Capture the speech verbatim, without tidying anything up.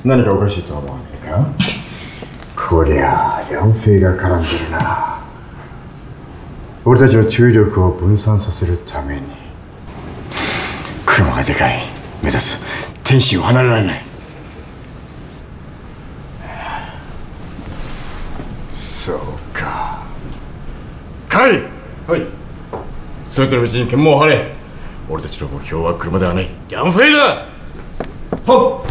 何かおかしいとは思わないか。こりゃあ両兵が絡んでるな。俺たちは注意力を分散させるために。車がでかい、目立つ、天使を離れられない。そうか。カイ。はい。全ての道に検問を張れ。俺たちの目標は車ではない、両兵だ。はっ。